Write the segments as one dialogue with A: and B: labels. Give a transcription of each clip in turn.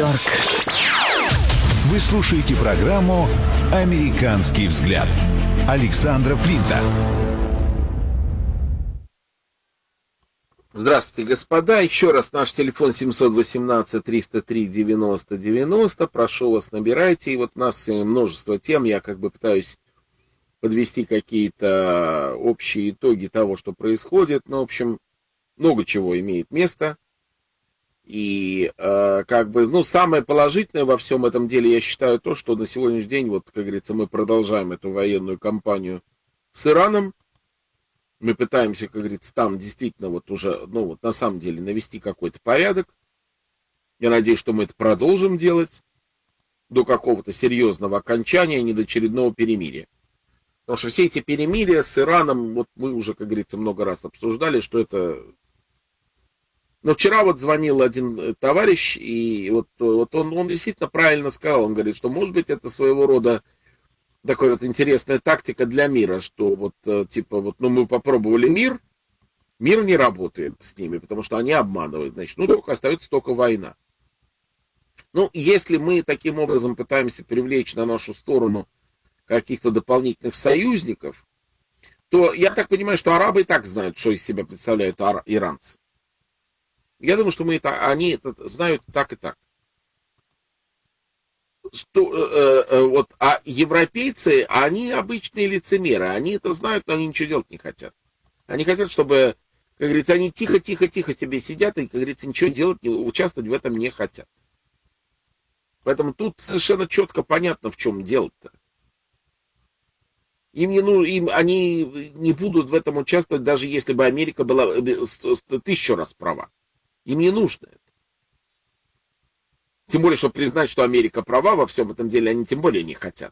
A: Нью-Йорк. Вы слушаете программу «Американский взгляд» Александра Флинта.
B: Здравствуйте, господа. Еще раз наш телефон 718-303-90-90. Прошу вас, набирайте. И вот у нас множество тем. Я пытаюсь подвести какие-то общие итоги того, что происходит. Ну, в общем, много чего имеет место. И самое положительное во всем этом деле, я считаю, то, что на сегодняшний день, вот, как говорится, мы продолжаем эту военную кампанию с Ираном. Мы пытаемся, как говорится, там действительно вот уже, на самом деле навести какой-то порядок. Я надеюсь, что мы это продолжим делать до какого-то серьезного окончания, не до очередного перемирия. Потому что все эти перемирия с Ираном, вот мы уже, как говорится, много раз обсуждали, что это... Но вчера вот звонил один товарищ, и вот он действительно правильно сказал, он говорит, что может быть это своего рода такая вот интересная тактика для мира, что мы попробовали мир не работает с ними, потому что они обманывают, значит, остается только война. Если мы таким образом пытаемся привлечь на нашу сторону каких-то дополнительных союзников, то я так понимаю, что арабы и так знают, что из себя представляют иранцы. Я думаю, что они это знают так и так. А европейцы, они обычные лицемеры. Они это знают, но они ничего делать не хотят. Они хотят, чтобы, как говорится, они тихо-тихо-тихо себе сидят и, как говорится, ничего делать, участвовать в этом не хотят. Поэтому тут совершенно четко понятно, в чем дело-то. Они не будут в этом участвовать, даже если бы Америка была 1000 раз права. Им не нужно это. Тем более, чтобы признать, что Америка права во всем этом деле, они тем более не хотят.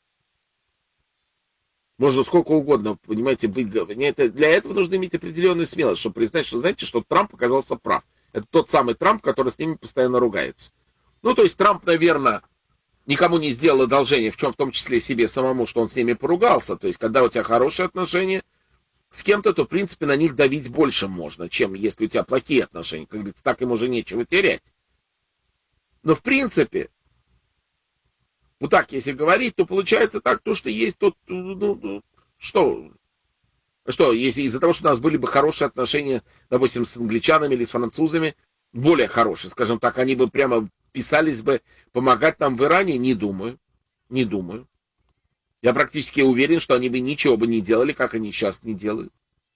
B: Можно сколько угодно, понимаете, быть... Для этого нужно иметь определенную смелость, чтобы признать, что, знаете, что Трамп оказался прав. Это тот самый Трамп, который с ними постоянно ругается. То есть Трамп, наверное, никому не сделал одолжение, в том числе себе самому, что он с ними поругался. То есть, когда у тебя хорошие отношения с кем-то, то, в принципе, на них давить больше можно, чем если у тебя плохие отношения. Как говорится, так им уже нечего терять. Но, в принципе, вот так, если говорить, то получается так, то, что есть, то, что, если из-за того, что у нас были бы хорошие отношения, допустим, с англичанами или с французами, более хорошие, скажем так, они бы прямо писались бы помогать нам в Иране, не думаю. Я практически уверен, что они бы ничего бы не делали, как они сейчас не делают.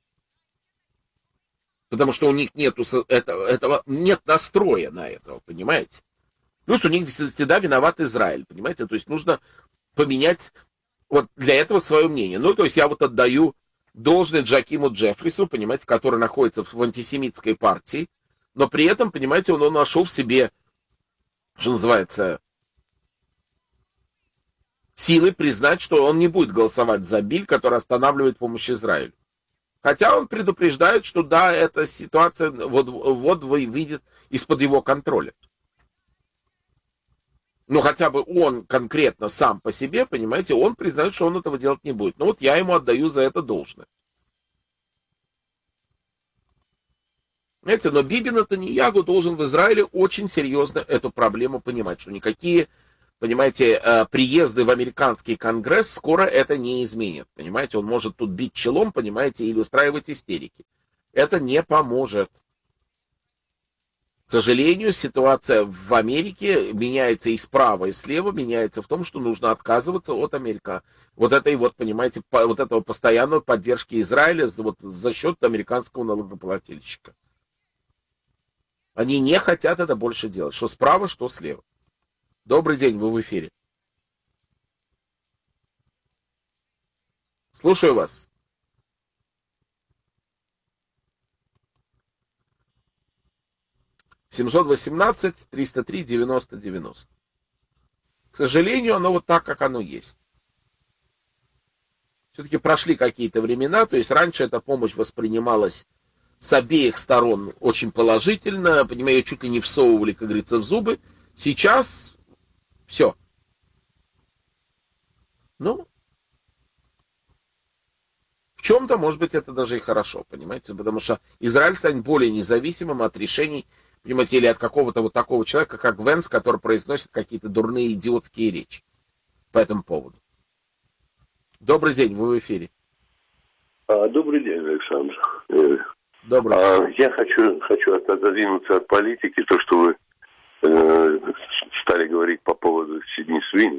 B: Потому что у них нет настроя на этого, понимаете? Плюс у них всегда виноват Израиль, понимаете? То есть нужно поменять вот для этого свое мнение. То есть я вот отдаю должное Джакиму Джеффрису, понимаете, который находится в антисемитской партии, но при этом, понимаете, он нашел в себе, что называется, силы признать, что он не будет голосовать за биль, который останавливает помощь Израилю. Хотя он предупреждает, что да, эта ситуация вот выйдет из-под его контроля. Но хотя бы он конкретно сам по себе, понимаете, он признает, что он этого делать не будет. Я ему отдаю за это должное. Знаете, но Биби Нетаньяху должен в Израиле очень серьезно эту проблему понимать, что никакие, понимаете, приезды в американский конгресс скоро это не изменят. Понимаете, он может тут бить челом, понимаете, или устраивать истерики. Это не поможет. К сожалению, ситуация в Америке меняется и справа, и слева, меняется в том, что нужно отказываться от Америки. Вот этой вот, понимаете, вот этого постоянной поддержки Израиля за счет американского налогоплательщика. Они не хотят это больше делать. Что справа, что слева. Добрый день, вы в эфире. Слушаю вас. (718-303-90-90). К сожалению, оно вот так, как оно есть. Все-таки прошли какие-то времена, то есть раньше эта помощь воспринималась с обеих сторон очень положительно, понимаю, ее чуть ли не всовывали, как говорится, в зубы. Сейчас все. В чем-то, может быть, это даже и хорошо, понимаете, потому что Израиль станет более независимым от решений, понимаете, или от какого-то вот такого человека, как Венс, который произносит какие-то дурные идиотские речи по этому поводу. Добрый день, вы в эфире.
C: Добрый день, Александр.
B: Добрый день.
C: Я хочу отодвинуться от политики, то, что вы стали говорить по поводу Сидни Суини.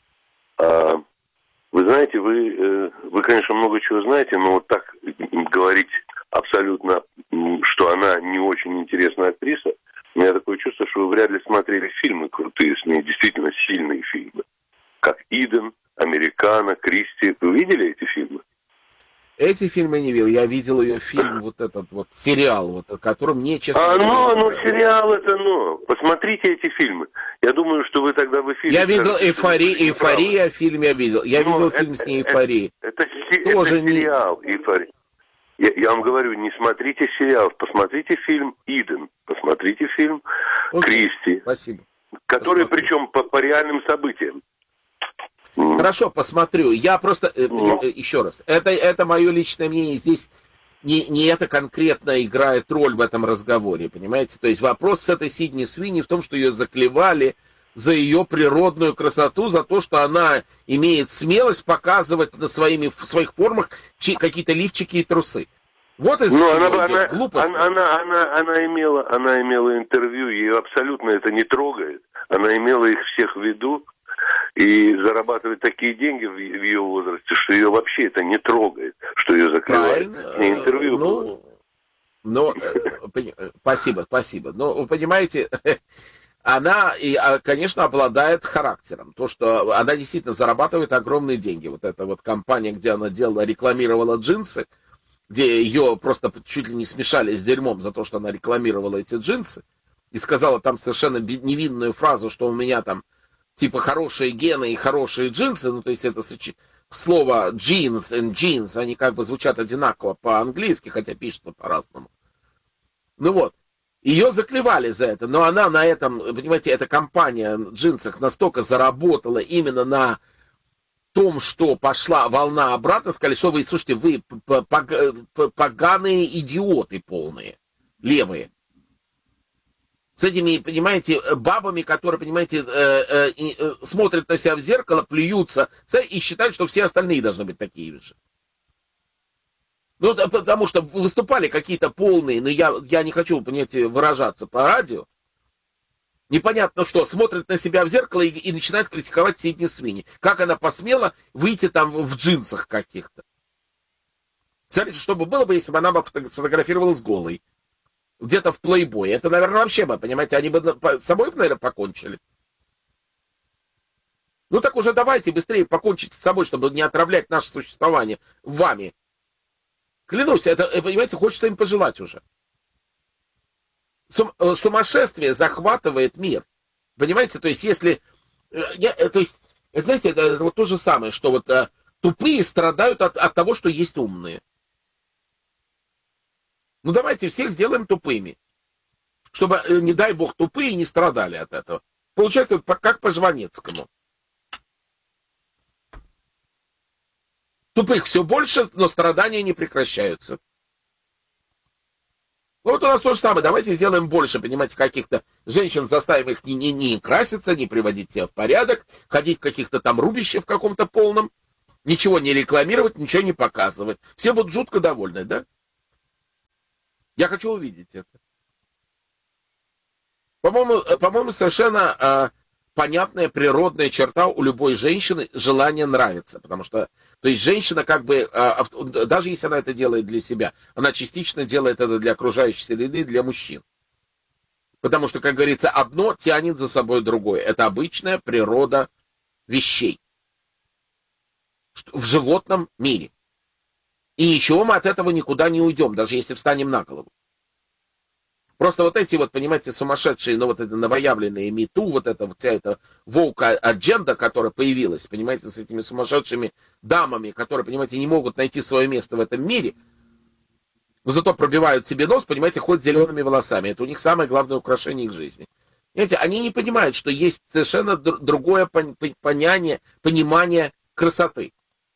C: Вы знаете, вы, конечно, много чего знаете, но вот так говорить абсолютно, что она не очень интересная актриса, у меня такое чувство, что вы вряд ли смотрели фильмы крутые, с ней действительно сильные фильмы, как «Иден», «Американо», «Кристи». Вы видели эти фильмы?
B: Эти фильмы я не видел. Я видел ее фильм, вот этот вот сериал, вот, который мне, честно говоря...
C: сериал это. Посмотрите эти фильмы. Я думаю, что вы тогда в эфире...
B: Я видел «Эйфория» фильм я видел. Я видел фильм с ней «Эйфория».
C: Это сериал «Эйфория». Я вам говорю, не смотрите сериал, посмотрите фильм «Иден», посмотрите фильм «Кристи».
B: Спасибо.
C: Который, причем, по реальным событиям.
B: Хорошо, посмотрю. Я просто, еще раз, это мое личное мнение. Здесь не это конкретно играет роль в этом разговоре, понимаете? То есть вопрос с этой Сидни Суини в том, что ее заклевали за ее природную красоту, за то, что она имеет смелость показывать в своих формах какие-то лифчики и трусы. Вот из-за чего идет глупость.
C: Она имела интервью, ее абсолютно это не трогает. Она имела их всех в виду. И зарабатывать такие деньги в ее возрасте, что ее вообще это не трогает, что ее закрывают. Не интервью было. Спасибо. Но вы понимаете,
B: она, конечно, обладает характером. То, что она действительно зарабатывает огромные деньги. Вот эта вот компания, где она рекламировала джинсы, где ее просто чуть ли не смешали с дерьмом за то, что она рекламировала эти джинсы, и сказала там совершенно невинную фразу, что у меня там типа хорошие гены и хорошие джинсы, ну то есть это слово jeans and jeans, они как бы звучат одинаково по-английски, хотя пишется по-разному. Ну вот, ее заклевали за это, но она на этом, понимаете, эта компания в джинсах настолько заработала именно на том, что пошла волна обратно, сказали, что вы, слушайте, вы поганые идиоты полные, левые. С этими, понимаете, бабами, которые, понимаете, смотрят на себя в зеркало, плюются и считают, что все остальные должны быть такие же. Ну, потому что выступали какие-то полные, но я не хочу, понимаете, выражаться по радио. Непонятно что, смотрят на себя в зеркало и начинают критиковать Сидни Суини. Как она посмела выйти там в джинсах каких-то. Представляете, что бы было бы, если бы она сфотографировалась голой? Где-то в плейбое. Это, наверное, вообще бы, понимаете, они бы с собой, наверное, покончили. Ну так уже давайте быстрее покончите с собой, чтобы не отравлять наше существование вами. Клянусь, это, понимаете, хочется им пожелать уже. Сумасшествие захватывает мир. Понимаете, то есть если... То есть, знаете, это вот то же самое, что вот тупые страдают от того, что есть умные. Ну давайте всех сделаем тупыми, чтобы, не дай бог, тупые не страдали от этого. Получается, как по Жванецкому. Тупых все больше, но страдания не прекращаются. Ну вот у нас то же самое. Давайте сделаем больше, понимаете, каких-то женщин, заставим их не краситься, не приводить себя в порядок, ходить в каких-то там рубищах в каком-то полном, ничего не рекламировать, ничего не показывать. Все будут жутко довольны, да? Я хочу увидеть это. По-моему, совершенно понятная природная черта у любой женщины — желание нравиться. Потому что, то есть женщина как бы, даже если она это делает для себя, она частично делает это для окружающей среды, для мужчин. Потому что, как говорится, одно тянет за собой другое. Это обычная природа вещей в животном мире. И ничего мы от этого никуда не уйдем, даже если встанем на голову. Просто вот эти вот, понимаете, сумасшедшие, ну вот это новоявленные МИТУ, вот эта вся эта воук-адженда, которая появилась, понимаете, с этими сумасшедшими дамами, которые, понимаете, не могут найти свое место в этом мире, но зато пробивают себе нос, понимаете, ходят зелеными волосами. Это у них самое главное украшение их жизни. Понимаете, они не понимают, что есть совершенно другое понимание красоты.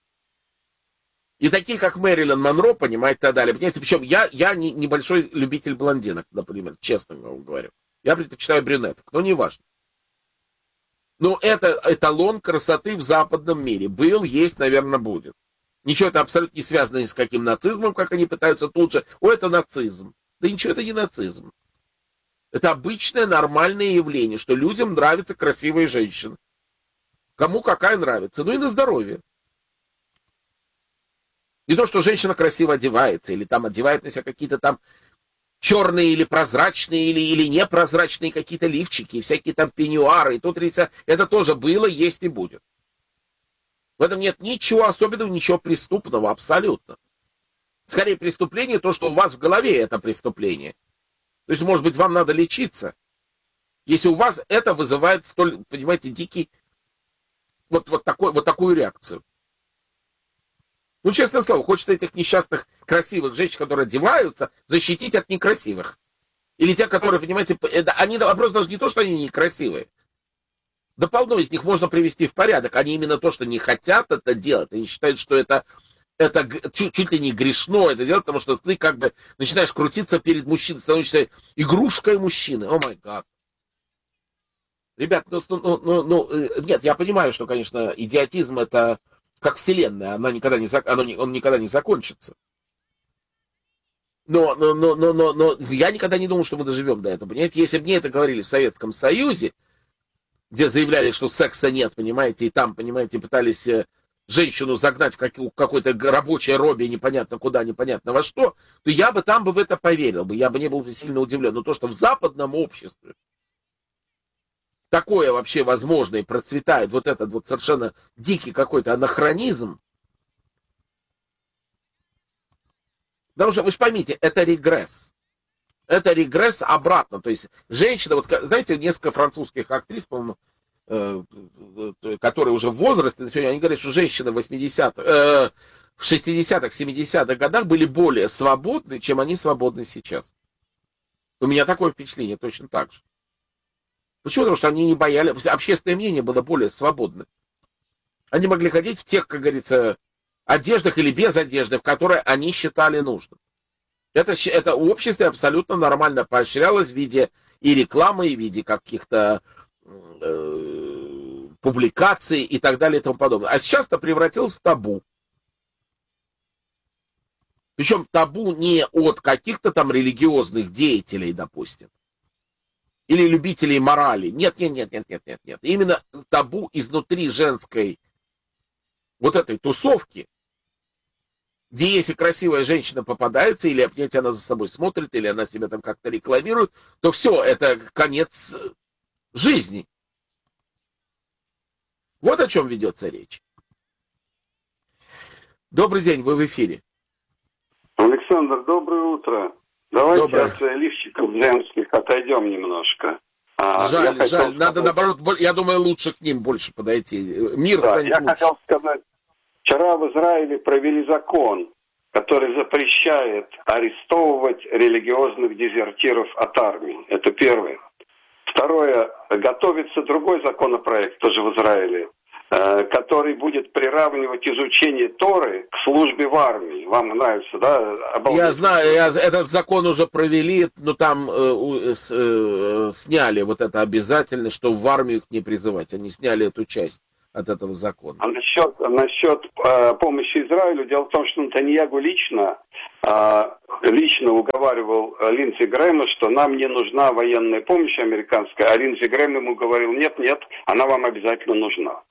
B: И такие, как Мэрилин Монро, понимаете, и так далее. Понимаете, причем я небольшой любитель блондинок, например, честно вам говорю. Я предпочитаю брюнеток, но не важно. Но это эталон красоты в западном мире. Был, есть, наверное, будет. Ничего это абсолютно не связано ни с каким нацизмом, как они пытаются тут же. Это нацизм. Да ничего, это не нацизм. Это обычное нормальное явление, что людям нравятся красивые женщины. Кому какая нравится. Ну и на здоровье. Не то, что женщина красиво одевается, или там одевает на себя какие-то там черные или прозрачные, или непрозрачные какие-то лифчики, всякие там пеньюары. И тут, это тоже было, есть и будет. В этом нет ничего особенного, ничего преступного, абсолютно. Скорее, преступление то, что у вас в голове это преступление. То есть, может быть, вам надо лечиться, если у вас это вызывает столь, понимаете, дикий, вот такую реакцию. Ну, честное слово, хочется этих несчастных, красивых женщин, которые одеваются, защитить от некрасивых. Или те, которые, понимаете, они вопрос даже не то, что они некрасивые. Да полно из них можно привести в порядок. Они именно то, что не хотят это делать. Они считают, что это чуть ли не грешно это делать, потому что ты как бы начинаешь крутиться перед мужчиной, становишься игрушкой мужчины. О май гад. Ребят, нет, я понимаю, что, конечно, идиотизм это как вселенная, он никогда не закончится. Но я никогда не думал, что мы доживем до этого. Понимаете, если бы мне это говорили в Советском Союзе, где заявляли, что секса нет, понимаете, и там, понимаете, пытались женщину загнать в какой-то рабочей робе непонятно куда, непонятно во что, то я бы там в это поверил бы, я бы не был сильно удивлен. Но то, что в западном обществе такое вообще возможно и процветает, вот этот вот совершенно дикий какой-то анахронизм, потому что, вы же поймите, это регресс. Это регресс обратно. То есть женщина, вот знаете, несколько французских актрис, по-моему, которые уже в возрасте, они говорят, что женщины в 60-х, 70-х годах были более свободны, чем они свободны сейчас. У меня такое впечатление точно так же. Почему? Потому что они не боялись, общественное мнение было более свободным. Они могли ходить в тех, как говорится, одеждах или без одежды, в которые они считали нужным. Это в обществе абсолютно нормально поощрялось в виде и рекламы, и в виде каких-то публикаций и так далее и тому подобное. А сейчас это превратилось в табу. Причем табу не от каких-то там религиозных деятелей, допустим, или любителей морали. Нет. Именно табу изнутри женской вот этой тусовки, где если красивая женщина попадается, или опять она за собой смотрит, или она себя там как-то рекламирует, то все, это конец жизни. Вот о чем ведется речь. Добрый день, вы в эфире.
D: Александр, доброе утро. Давайте от лифчиков женских отойдем немножко.
B: Жаль. Надо, наоборот, я думаю, лучше к ним больше подойти. Мир станет лучше.
D: Хотел сказать, вчера в Израиле провели закон, который запрещает арестовывать религиозных дезертиров от армии. Это первое. Второе, готовится другой законопроект, тоже в Израиле, который будет приравнивать изучение Торы к службе в армии. Вам нравится, да? Обалдеть.
B: Я знаю, этот закон уже провели, но там сняли вот это обязательно, что в армию их не призывать. Они сняли эту часть от этого закона.
D: А насчет помощи Израилю, дело в том, что Нетаньяху лично уговаривал Линдси Грэма, что нам не нужна военная помощь американская, а Линдси Грэм ему говорил, нет, она вам обязательно нужна.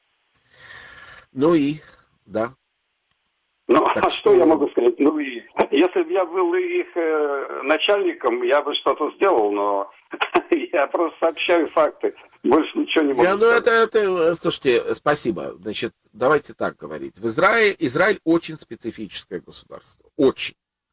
B: Ну и, да.
D: Ну, так что я могу сказать? Ну и, если бы я был их начальником, я бы что-то сделал, но я просто сообщаю факты. Больше ничего не могу сказать.
B: Слушайте, спасибо. Значит, давайте так говорить. Израиль очень специфическое государство. Очень.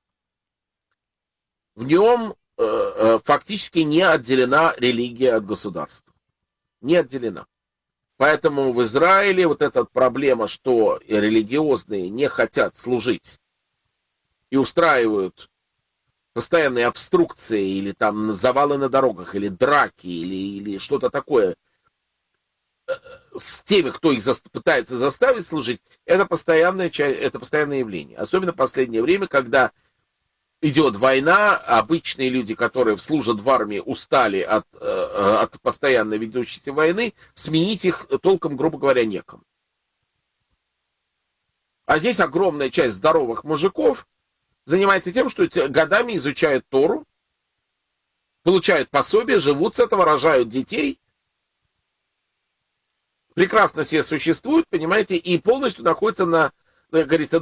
B: В нем фактически не отделена религия от государства. Не отделена. Поэтому в Израиле вот эта проблема, что религиозные не хотят служить и устраивают постоянные обструкции или там завалы на дорогах, или драки, или что-то такое с теми, кто их пытается заставить служить, это постоянное явление. Особенно в последнее время, когда идет война, обычные люди, которые служат в армии, устали от постоянно ведущейся войны, сменить их толком, грубо говоря, некому. А здесь огромная часть здоровых мужиков занимается тем, что годами изучают Тору, получают пособие, живут с этого, рожают детей, прекрасно себе существуют, понимаете, и полностью находятся на, как говорится,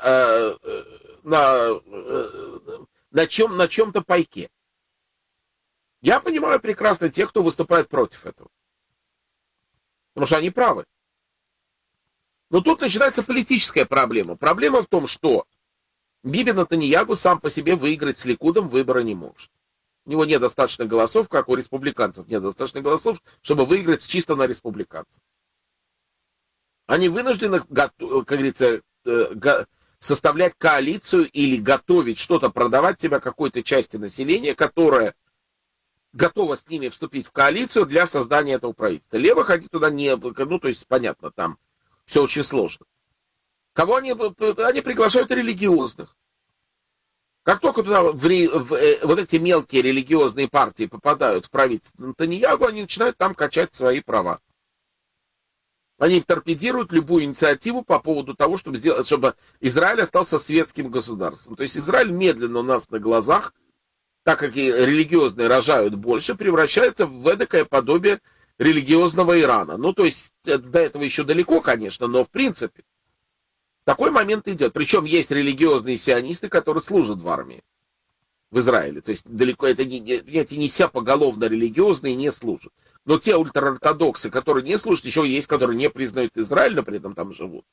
B: на чем-то пайке. Я понимаю прекрасно тех, кто выступает против этого. Потому что они правы. Но тут начинается политическая проблема. Проблема в том, что Биби Нетаньяху сам по себе выиграть с Ликудом выбора не может. У него нет достаточно голосов, как у республиканцев нет достаточно голосов, чтобы выиграть чисто на республиканцев. Они вынуждены, как говорится, составлять коалицию или готовить что-то, продавать себя какой-то части населения, которая готова с ними вступить в коалицию для создания этого правительства. Левых они туда не... Ну, то есть, понятно, там все очень сложно. Кого они приглашают? Религиозных. Как только туда вот эти мелкие религиозные партии попадают в правительство Нетаньяху, они начинают там качать свои права. Они торпедируют любую инициативу по поводу того, чтобы Израиль остался светским государством. То есть Израиль медленно у нас на глазах, так как и религиозные рожают больше, превращается в эдакое подобие религиозного Ирана. Ну, то есть до этого еще далеко, конечно, но в принципе такой момент идет. Причем есть религиозные сионисты, которые служат в армии в Израиле. То есть далеко это не вся поголовно религиозные не служат. Но те ультраортодоксы, которые не служат, еще есть, которые не признают Израиль, но при этом там живут.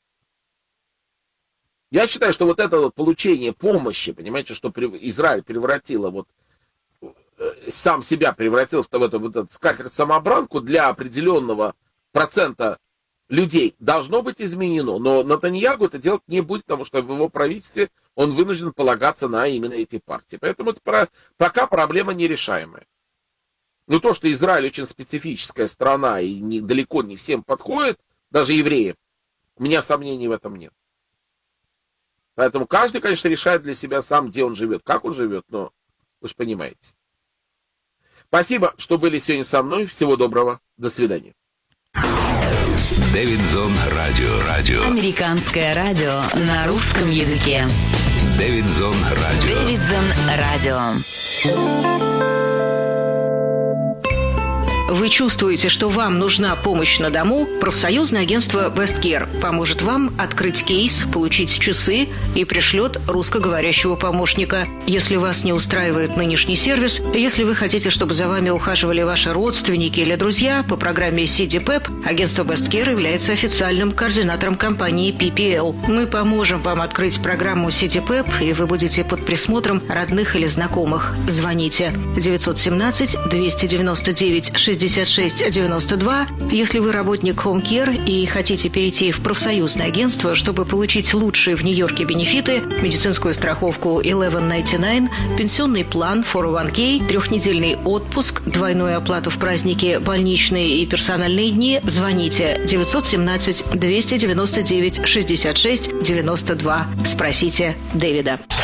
B: Я считаю, что вот это вот получение помощи, понимаете, что Израиль превратило сам себя превратил в эту скатерть-самобранку для определенного процента людей, должно быть изменено. Но Нетаньяху это делать не будет, потому что в его правительстве он вынужден полагаться на именно эти партии. Поэтому это пока проблема нерешаемая. Но то, что Израиль очень специфическая страна и далеко не всем подходит, даже евреям, у меня сомнений в этом нет. Поэтому каждый, конечно, решает для себя сам, где он живет, как он живет, но вы же понимаете. Спасибо, что были сегодня со мной. Всего доброго. До свидания.
A: Дэвидзон радио.
E: Американское радио на русском языке.
A: Дэвидзон радио.
F: Вы чувствуете, что вам нужна помощь на дому? Профсоюзное агентство Westcare поможет вам открыть кейс, получить часы и пришлет русскоговорящего помощника. Если вас не устраивает нынешний сервис, если вы хотите, чтобы за вами ухаживали ваши родственники или друзья, по программе CityPep агентство Westcare является официальным координатором компании PPL. Мы поможем вам открыть программу CityPep, и вы будете под присмотром родных или знакомых. Звоните 917-299-6692. Если вы работник Home Care и хотите перейти в профсоюзное агентство, чтобы получить лучшие в Нью-Йорке бенефиты, медицинскую страховку 1199, пенсионный план 401k, 3-недельный отпуск, двойную оплату в праздники, больничные и персональные дни, звоните 917-299-6692. Спросите Дэвида.